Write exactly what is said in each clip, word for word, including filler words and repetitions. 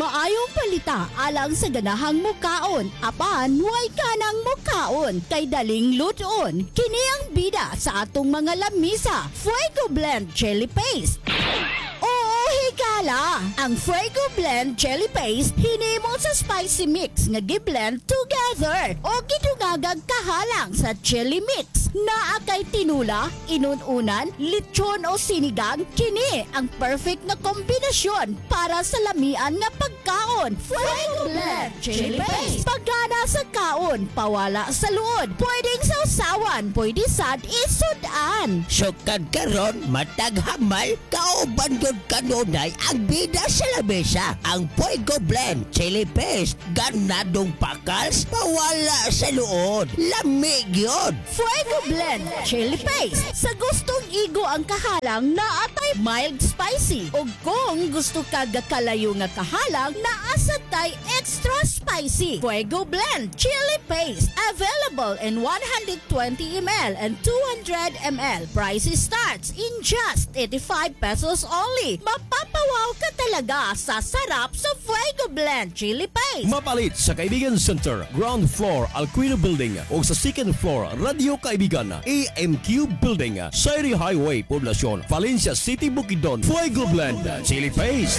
maayong palita alang sa ganahang mukaon. Apan, way kanang mukaon kay daling luton. Kini ang bida sa atong mga lamisa. Fuego Blend Chili Paste. Oo, higala! Ang Fuego Blend Chili Paste hinimo sa spicy mix nga gi-blend together o gidungagag kahalang sa chili mix. Naa kay tinula, inununan, lechon o sinigang, kini ang perfect na kombinasyon para sa lamian nga pagkaon. Fuego Blend Chili Paste. Pagana sa kaon, pawala sa luod. Pwedeng sausawan, pwede sad isudan. Sukad karon matag hamal, kauban yun kanunay ang bida sa lamesa. Ang Fuego Blend Chili Paste, ganadong pakals, pawala sa luod. Lamig yun. Fuego Blend Chili Paste. Sa gustong igo ang kahalang, naatay mild spicy. O kung gusto ka gakalayo nga kahalang, naasa tay extra spicy. Fuego Blend Chili Paste. Available in one hundred twenty milliliters and two hundred milliliters. Price starts in just eighty-five pesos only. Mapapawaw ka talaga sa sarap sa Fuego Blend Chili Paste. Mapalit sa Kaibigan Center, ground floor, Alquino Building o sa second floor, Radio Kaibigan, A M Q Building, Sairi Highway, Poblacion, Valencia City, Bukidnon. Fuego Blend Chili Paste.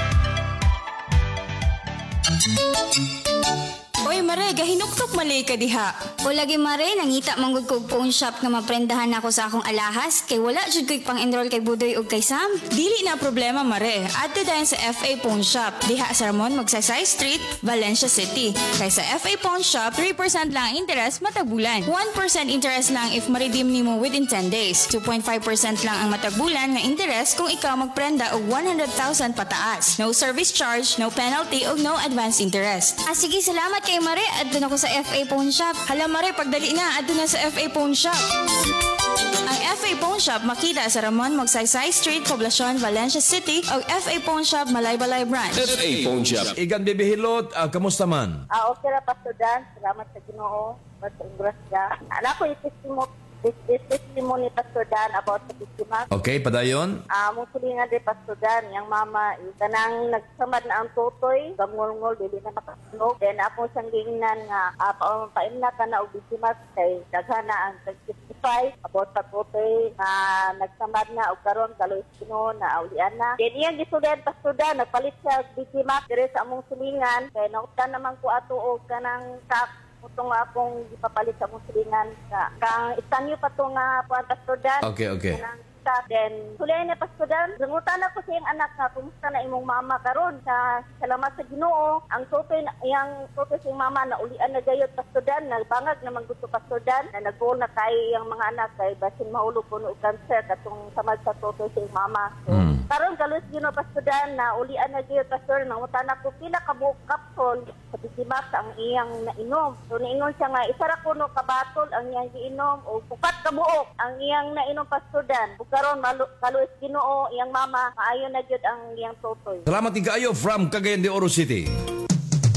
Oy Mare, gahinuktok malay ka diha. O lagi Mare, nangita manggod kog phone shop nga maprendahan ako sa akong alahas kay wala jud ko'y pang-enroll kay Budoy ug kay Sam. Dili na problema Mare. Adto dayon sa F A Phone Shop. Diha sa Ramon Magsaysay Street, Valencia City. Kay sa F A Phone Shop, three percent lang ang interest matag bulan. one percent interest lang if ma-redeem nimo within ten days. two point five percent lang ang matag bulan nga interest kung ikaw magprenda og one hundred thousand pataas. No service charge, no penalty ug no advance interest. Ah sige, salamat kay Mare. Adto na ko sa F A Phone Shop. Hala Mare, pagdali na adto na sa F A Phone Shop. Ang F A Phone Shop makita sa Ramon Magsaysay Street, Poblacion, Valencia City o F A Phone Shop Malaybalay Branch. F A Phone Shop. Igan bibihilot, uh, kamusta man? Ah, okay ra Pastor Dan. Salamat sa Ginoo. Basta grasya. Anak ko i-testimony testimony Pastor Dan about sa biktima. Okay, padayon. Ah, mo sulingan di Pastor Dan, yang mama kanang nagsamad na ang tutoy, gamulngol dili na makasunog. Then ako siyang gingnan nga ah, pa paimna ka na og biktima kay daghana ang testify about sa tutoy na nagsamad na og karon kaloy sino na aulian na. Then iyang gisudan Pastor Dan, nagpalit siya og biktima dire sa among sulingan kay nautan naman ko ato og kanang tak utong akong gipapalit sa musilingan ka. Kang istanyo pa to nga puan Pastor Dan. Okay, okay. Then, sulay na Pastor Dan, nangutan ako sa iyang anak nga, kumusta na imong mama karon sa salamat sa Ginoo. Ang tutoy, iyang tutoy sa iyang mama na ulian na gayot Pastor Dan, nagbangag naman gusto Pastor Dan, na nag-goal na tayo iyang mga anak kay basin mahulog ko no cancer katong samad sa tutoy sa iyang mama. So, mm. Karon kalos Ginoo Pastor Dan na ulian na gayot Pastor, nangutan ako pila ka buok kapsol sa bisimak ang iyang nainom. So, naingon siya nga, isa ra kuno kabatol ang iyang giinom o pukat ka buok ang iyang nainom Pastor Dan. Karon kaluis Ginoo iyang mama maayo na gyud ang iyang tutoy. Salamat kaayo from Cagayan de Oro City.